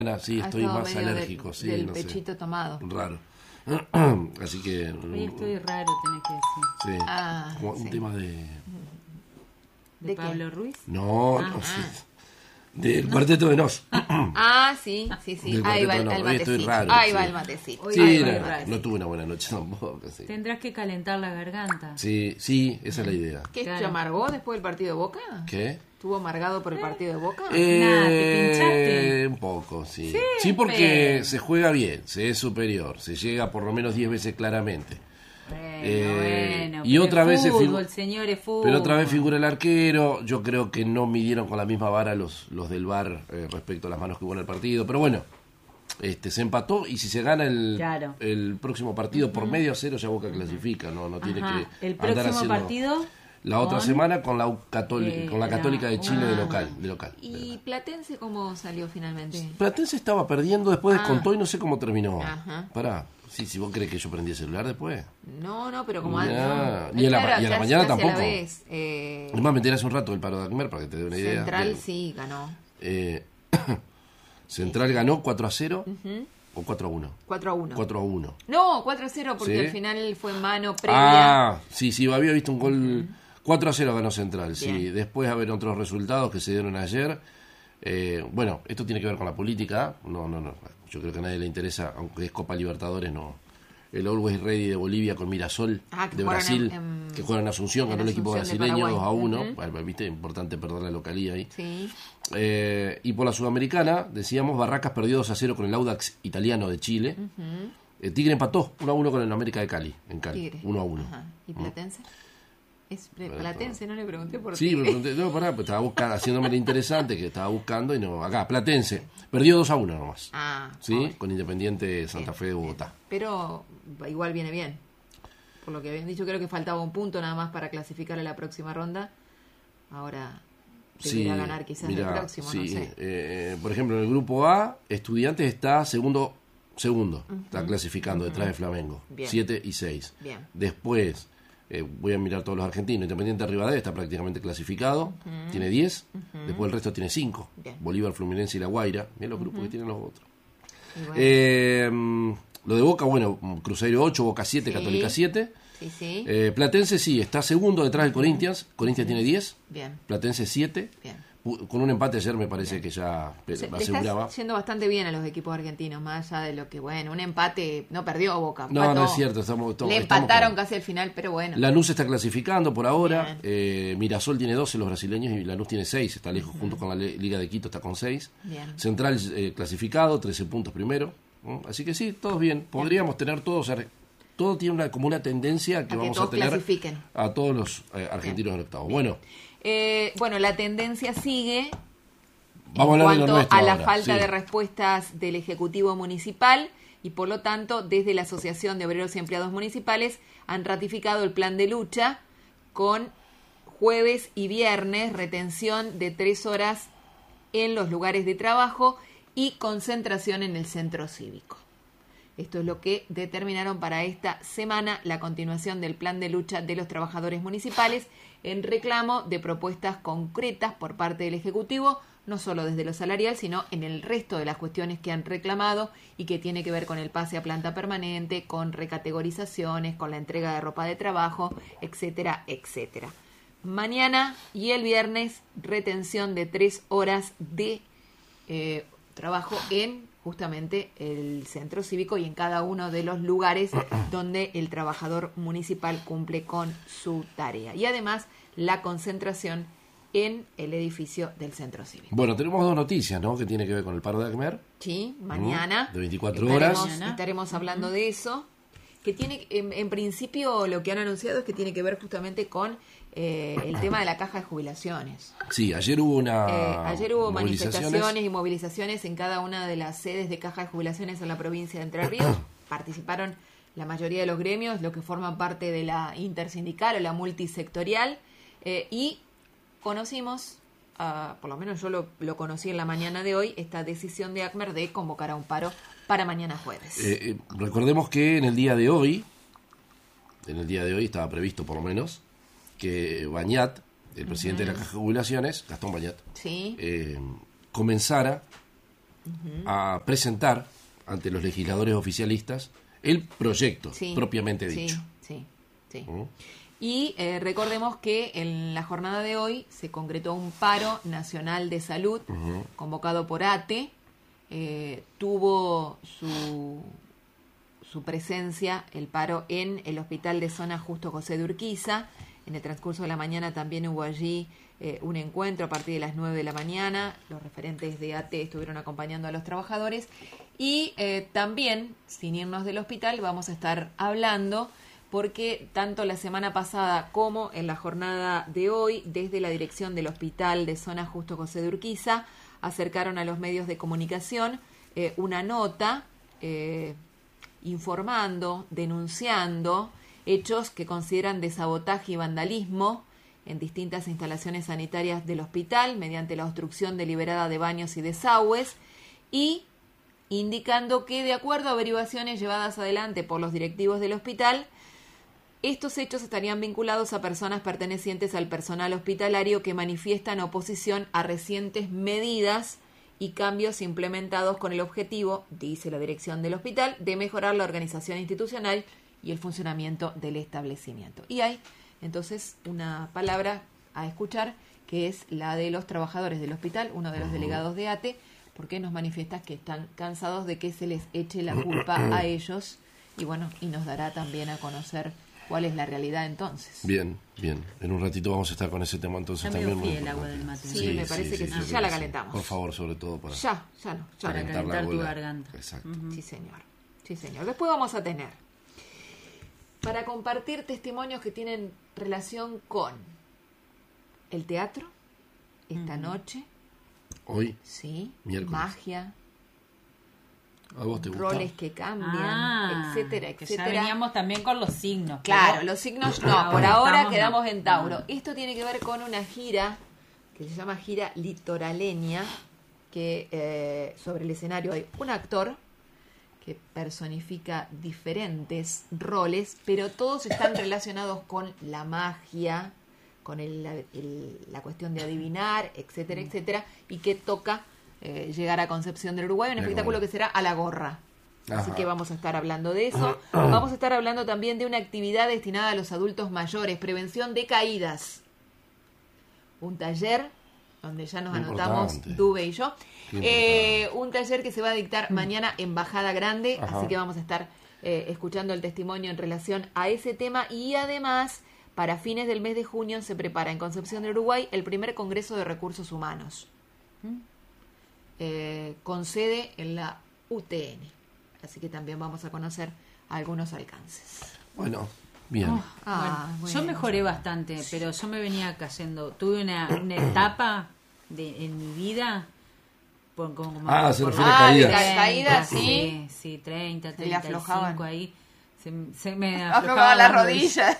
Sí, estoy más alérgico, sí, del no pechito sé. Tomado. Raro. Así que... Hoy estoy raro, tenés que decir. Sí, como sí. un tema de... ¿De Pablo Ruiz? No, no sé. Del Cuarteto de Nos. Sí. Del Ahí va Cuarteto de Nos. el Hoy estoy matecito. raro. Ahí sí. va el matecito. Hoy Sí, Ahí va no, el matecito. no tuve una buena noche tampoco. Sí, Tendrás que calentar la garganta. sí, esa es la idea. ¿Qué Claro. te amargó después del partido de Boca? ¿Qué? ¿Estuvo amargado por el partido de Boca? Nada, ¿te pinchaste? Un poco, sí. Sí, Sí, porque pero- se juega bien, se es superior, se llega por lo menos 10 veces claramente. Bueno, y pero otra vez se fútbol, señores, fútbol. Pero otra vez figura el arquero. Yo creo que no midieron con la misma vara los del VAR respecto a las manos que hubo en el partido. Pero bueno, se empató y si se gana Claro. el próximo partido por 1-0 ya Boca clasifica. No tiene Ajá. que El andar próximo haciendo... partido La otra con- semana con la Católica de Chile de Ah. local. ¿Y Platense cómo salió finalmente? Platense estaba perdiendo, después descontó y no sé cómo terminó. Ajá. Pará, si vos crees que yo prendí el celular después. No, pero como Nah, antes. ni a la mañana tampoco. Es Es más, me enteré hace un rato del paro de Acmer para que te dé una idea. Central sí ganó. Central ganó 4-0 o 4-1. 4-1. 4-1. No, 4-0 porque ¿Sí? al final fue mano previa. Sí, había visto un gol. 4-0 ganó Central, sí. Bien. Después haber otros resultados que se dieron ayer. Bueno, esto tiene que ver con la política. No. Yo creo que a nadie le interesa, aunque es Copa Libertadores, no. El Always Ready de Bolivia con Mirasol Que de jugaron Brasil, en que juega en Asunción, ganó el equipo Asunción de brasileño Paraguay. 2-1. Bueno, viste, importante perder la localía ahí. Sí. Y por la Sudamericana, decíamos, Barracas perdió 2-0 con el Audax italiano de Chile. Tigre empató 1-1 con el América de Cali, en Cali. Tigre. 1-1. Ajá. ¿Y Platense? Es Platense, no le pregunté por Sí, qué. me pregunté, no, pará, pues estaba buscando, haciéndome lo interesante que estaba buscando y no. Acá, Platense. Perdió 2-1 nomás. ¿Sí? Pobre. Con Independiente Santa Bien, Fe de Bogotá. Pero igual viene bien. Por lo que habían dicho, creo que faltaba un punto nada más para clasificar a la próxima ronda. Ahora deberá ganar quizás el próximo, no sé. Por ejemplo, en el grupo A, Estudiantes está segundo, está clasificando detrás de Flamengo, Bien. 7 y 6. Bien. Después, voy a mirar todos los argentinos. Independiente Rivadavia está prácticamente clasificado, tiene 10. Después el resto tiene 5. Bien. Bolívar, Fluminense y La Guaira. Mirá los grupos que tienen los otros. Y bueno, Lo de Boca, bueno, Cruzeiro 8, Boca 7, Sí. Católica 7. sí. Platense sí, está segundo detrás del Corinthians. Corinthians tiene 10. Bien. Platense 7. Bien. Con un empate ayer me parece que ya Te aseguraba. estás yendo bastante bien a los equipos argentinos, más allá de lo que, bueno, un empate, no perdió Boca. No, empató. no es cierto. Le empataron casi al final, pero bueno. Lanús está clasificando por ahora. Mirasol tiene 12, los brasileños, y Lanús tiene 6. Está lejos junto con la Liga de Quito, está con 6. Bien. Central clasificado, 13 puntos primero. Así que sí, todos bien. Podríamos tener todos. Todo tiene como una tendencia que A que vamos a todos tener clasifiquen. a todos los argentinos del octavo. Bueno, Bueno, la tendencia sigue vamos a en hablar de lo cuanto nuestro a la ahora, falta sí. de respuestas del Ejecutivo Municipal y por lo tanto desde la Asociación de Obreros y Empleados Municipales han ratificado el plan de lucha con jueves y viernes retención de 3 horas en los lugares de trabajo y concentración en el centro cívico. Esto es lo que determinaron para esta semana, la continuación del plan de lucha de los trabajadores municipales en reclamo de propuestas concretas por parte del Ejecutivo, no solo desde lo salarial, sino en el resto de las cuestiones que han reclamado y que tiene que ver con el pase a planta permanente, con recategorizaciones, con la entrega de ropa de trabajo, etcétera, etcétera. Mañana y el viernes, retención de 3 horas de trabajo en justamente el centro cívico y en cada uno de los lugares donde el trabajador municipal cumple con su tarea. Y además la concentración en el edificio del centro cívico. Bueno, tenemos dos noticias, ¿no? Que tiene que ver con el paro de Acmer. Sí, mañana. De 24 horas. Estaremos hablando de eso. Que tiene, en principio, lo que han anunciado es que tiene que ver justamente con el tema de la caja de jubilaciones. Sí, ayer hubo ayer hubo manifestaciones y movilizaciones en cada una de las sedes de caja de jubilaciones en la provincia de Entre Ríos. Participaron la mayoría de los gremios, los que forman parte de la intersindical o la multisectorial, y conocimos, por lo menos yo lo conocí en la mañana de hoy, esta decisión de Acmer de convocar a un paro para mañana jueves. Recordemos que en el día de hoy estaba previsto por lo menos que Bañat, el presidente de la Caja de Jubilaciones, Gastón Bañat, Sí. comenzara a presentar ante los legisladores oficialistas el proyecto propiamente dicho. Sí. Y recordemos que en la jornada de hoy se concretó un paro nacional de salud convocado por ATE. Tuvo su presencia el paro en el hospital de zona Justo José de Urquiza. En el transcurso de la mañana también hubo allí un encuentro a partir de las 9 de la mañana. Los referentes de ATE estuvieron acompañando a los trabajadores. Y también, sin irnos del hospital, vamos a estar hablando, porque tanto la semana pasada como en la jornada de hoy, desde la dirección del hospital de zona Justo José de Urquiza, acercaron a los medios de comunicación una nota informando, denunciando hechos que consideran de sabotaje y vandalismo en distintas instalaciones sanitarias del hospital mediante la obstrucción deliberada de baños y desagües, y indicando que, de acuerdo a averiguaciones llevadas adelante por los directivos del hospital, estos hechos estarían vinculados a personas pertenecientes al personal hospitalario que manifiestan oposición a recientes medidas y cambios implementados con el objetivo, dice la dirección del hospital, de mejorar la organización institucional y el funcionamiento del establecimiento. Y hay entonces una palabra a escuchar, que es la de los trabajadores del hospital, uno de los delegados de ATE, porque nos manifiesta que están cansados de que se les eche la culpa a ellos, y bueno, y nos dará también a conocer cuál es la realidad entonces. Bien. En un ratito vamos a estar con ese tema entonces ya también. Me el agua del mate. Sí, me parece que sí. Ya la calentamos. Por favor, sobre todo para... Ya para calentar tu garganta. Exacto. Sí, señor. Después vamos a tener, para compartir testimonios que tienen relación con el teatro, esta noche. Hoy. Sí. Miércoles. Magia. ¿A vos te gusta? Roles que cambian, etcétera. Ya veníamos también con los signos. Claro, pero... los signos no, por ahora quedamos en Tauro. No. Esto tiene que ver con una gira que se llama gira litoraleña, que sobre el escenario hay un actor que personifica diferentes roles, pero todos están relacionados con la magia, con la cuestión de adivinar, etcétera, y que toca llegar a Concepción del Uruguay, un espectáculo que será a la gorra. Así que vamos a estar hablando de eso. Vamos a estar hablando también de una actividad destinada a los adultos mayores, prevención de caídas. Un taller donde ya nos anotamos Dube y yo. Un taller que se va a dictar mañana en Bajada Grande, así que vamos a estar escuchando el testimonio en relación a ese tema. Y además, para fines del mes de junio se prepara en Concepción del Uruguay el primer Congreso de Recursos Humanos, con sede en la UTN. Así que también vamos a conocer algunos alcances. Bueno, bien. Bueno, yo mejoré bastante, pero yo me venía cayendo. Tuve una etapa en mi vida... se refiere a caídas. Caídas, sí. Sí, 30, se le aflojaban. 35 ahí. Se me aflojaban las rodillas.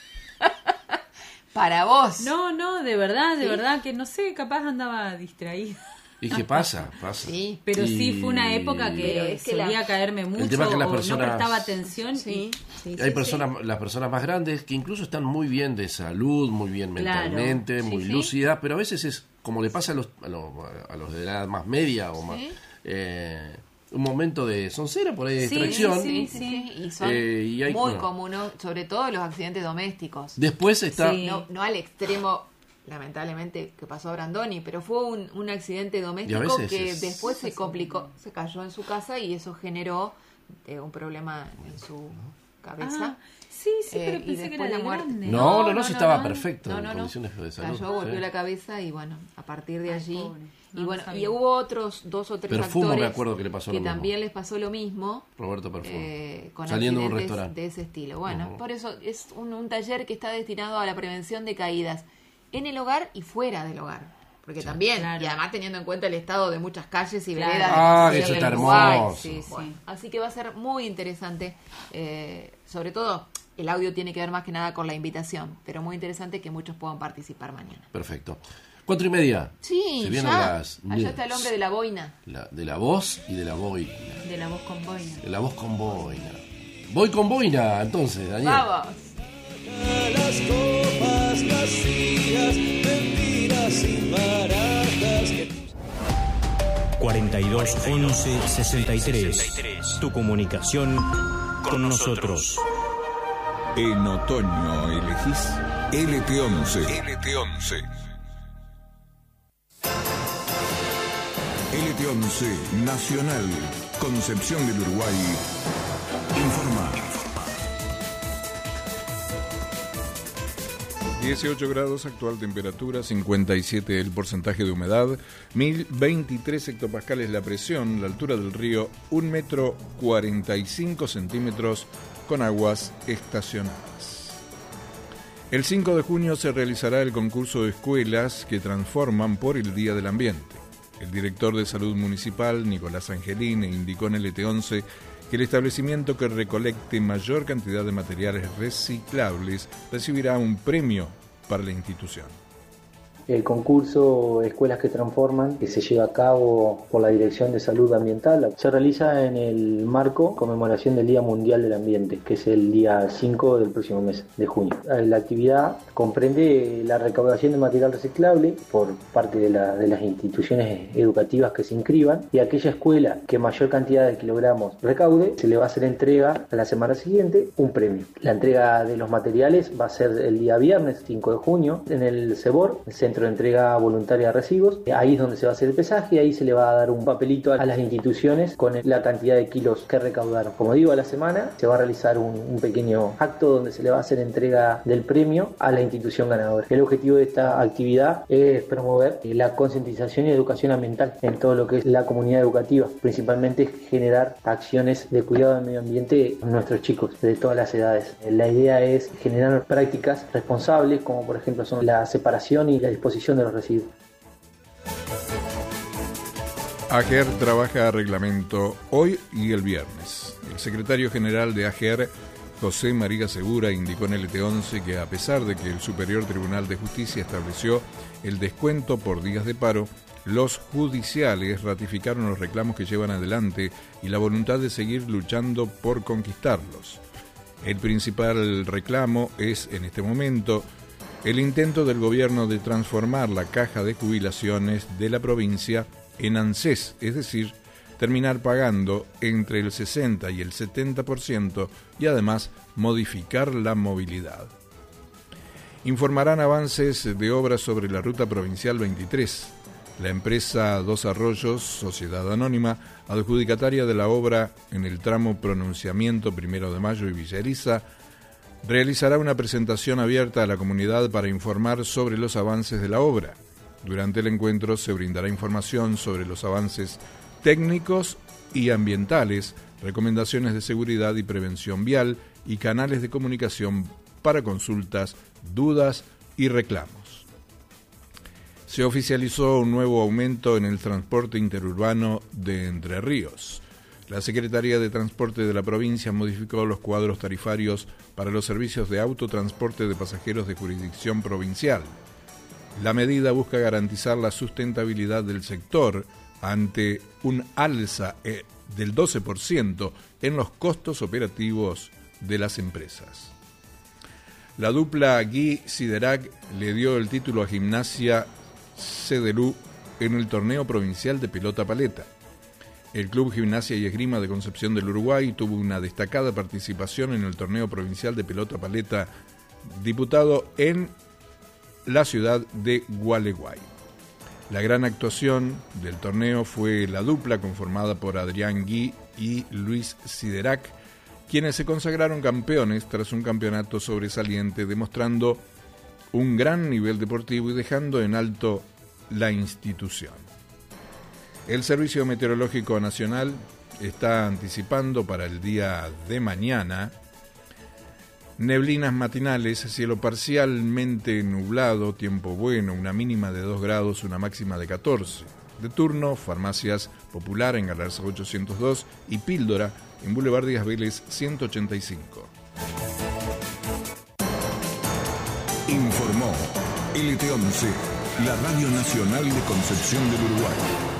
Para vos. No, de verdad, que no sé, capaz andaba distraída. ¿Y qué pasa? Sí. Pero sí fue una época que solía caerme mucho, que las personas, no prestaba atención. Hay personas, las personas más grandes que incluso están muy bien de salud, muy bien mentalmente, muy lúcidas, pero a veces es como le pasa a los de edad más media o más, un momento de soncera por ahí, de distracción. Sí. Y son muy comunes, sobre todo los accidentes domésticos. Después está... No al extremo, lamentablemente, que pasó a Brandoni, pero fue un accidente doméstico que después se complicó, se cayó en su casa y eso generó un problema en su cabeza. Sí, pero pensé que era la muerte. grande. No, estaba perfecto en condiciones de salud. Cayó, golpeó la cabeza y bueno, a partir de allí... Pobre. Y hubo otros 2 o 3 Perfumo, actores me acuerdo que le pasó que lo mismo. también les pasó lo mismo. Roberto Perfumo. Con saliendo de un accidentes restaurante de ese estilo. Bueno, por eso es un taller que está destinado a la prevención de caídas en el hogar y fuera del hogar. Porque también, y además teniendo en cuenta el estado de muchas calles y veredas. Que eso está hermoso. Bueno, así que va a ser muy interesante. Sobre todo, el audio tiene que ver más que nada con la invitación, pero muy interesante que muchos puedan participar mañana. Perfecto. 4:30. Sí, se vienen ya. Las... Allá está el hombre de la boina. De la voz y de la boina. De la voz con boina. De la voz con boina. Voy con boina, entonces, Daniel. ¡Vamos! Las copas vacías, mentiras y baratas. 42 11 63. Tu comunicación con nosotros. En otoño elegís LT11. LT11. LT11 Nacional, Concepción del Uruguay. Informa. 18 grados, actual temperatura, 57 el porcentaje de humedad, 1023 hectopascales la presión, la altura del río 1 metro 45 centímetros con aguas estacionadas. El 5 de junio se realizará el concurso de escuelas que transforman por el Día del Ambiente. El director de Salud Municipal, Nicolás Angelini, indicó en LT11 que el establecimiento que recolecte mayor cantidad de materiales reciclables recibirá un premio para la institución. El concurso Escuelas que Transforman, que se lleva a cabo por la Dirección de Salud Ambiental, se realiza en el marco conmemoración del Día Mundial del Ambiente, que es el día 5 del próximo mes de junio. La actividad comprende la recaudación de material reciclable por parte de las instituciones educativas que se inscriban, y a aquella escuela que mayor cantidad de kilogramos recaude, se le va a hacer entrega a la semana siguiente un premio. La entrega de los materiales va a ser el día viernes 5 de junio en el CEBOR, el Centro de Entrega Voluntaria de Residuos. Ahí es donde se va a hacer el pesaje y ahí se le va a dar un papelito a las instituciones con la cantidad de kilos que recaudaron. Como digo, a la semana se va a realizar un pequeño acto donde se le va a hacer entrega del premio a la institución ganadora. El objetivo de esta actividad es promover la concientización y educación ambiental en todo lo que es la comunidad educativa, principalmente generar acciones de cuidado del medio ambiente en nuestros chicos de todas las edades. La idea es generar prácticas responsables, como por ejemplo son la separación y la disposición de los residuos. AGER trabaja a reglamento hoy y el viernes. El secretario general de AGER, José María Segura, indicó en LT11 que a pesar de que el Superior Tribunal de Justicia estableció el descuento por días de paro, los judiciales ratificaron los reclamos que llevan adelante y la voluntad de seguir luchando por conquistarlos. El principal reclamo es, en este momento, el intento del gobierno de transformar la caja de jubilaciones de la provincia en ANSES, es decir, terminar pagando entre el 60 y el 70% y además modificar la movilidad. Informarán avances de obras sobre la Ruta Provincial 23. La empresa Dos Arroyos, Sociedad Anónima, adjudicataria de la obra en el tramo Pronunciamiento 1 de Mayo y Villa Elisa, realizará una presentación abierta a la comunidad para informar sobre los avances de la obra. Durante el encuentro se brindará información sobre los avances técnicos y ambientales, recomendaciones de seguridad y prevención vial y canales de comunicación para consultas, dudas y reclamos. Se oficializó un nuevo aumento en el transporte interurbano de Entre Ríos. La Secretaría de Transporte de la provincia modificó los cuadros tarifarios para los servicios de autotransporte de pasajeros de jurisdicción provincial. La medida busca garantizar la sustentabilidad del sector ante un alza del 12% en los costos operativos de las empresas. La dupla Gui-Siderac le dio el título a Gimnasia Cederú en el torneo provincial de pelota paleta. El Club Gimnasia y Esgrima de Concepción del Uruguay tuvo una destacada participación en el torneo provincial de pelota paleta disputado en la ciudad de Gualeguay. La gran actuación del torneo fue la dupla conformada por Adrián Gui y Luis Siderac, quienes se consagraron campeones tras un campeonato sobresaliente, demostrando un gran nivel deportivo y dejando en alto la institución. El Servicio Meteorológico Nacional está anticipando para el día de mañana neblinas matinales, cielo parcialmente nublado, tiempo bueno, una mínima de 2 grados, una máxima de 14. De turno, Farmacias Popular en Galarza 802 y Píldora en Boulevard Díaz Vélez 185. Informó LT11, la Radio Nacional de Concepción del Uruguay.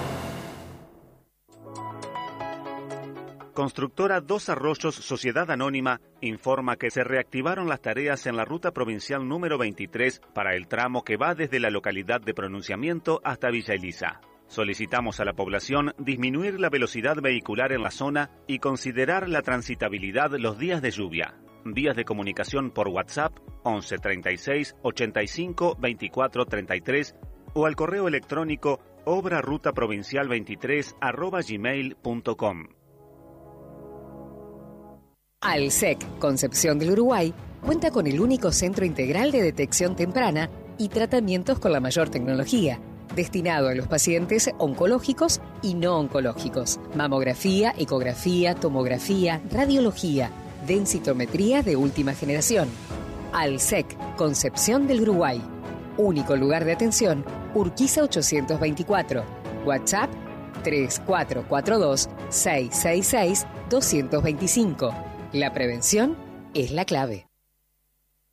Constructora Dos Arroyos, Sociedad Anónima, informa que se reactivaron las tareas en la ruta provincial número 23 para el tramo que va desde la localidad de Pronunciamiento hasta Villa Elisa. Solicitamos a la población disminuir la velocidad vehicular en la zona y considerar la transitabilidad los días de lluvia. Vías de comunicación por WhatsApp 11 36 85 24 33 o al correo electrónico obrarutaprovincial23@gmail.com. ALSEC Concepción del Uruguay cuenta con el único centro integral de detección temprana y tratamientos con la mayor tecnología, destinado a los pacientes oncológicos y no oncológicos. Mamografía, ecografía, tomografía, radiología, densitometría de última generación. ALSEC Concepción del Uruguay. Único lugar de atención, Urquiza 824. WhatsApp 3442-666-225. La prevención es la clave.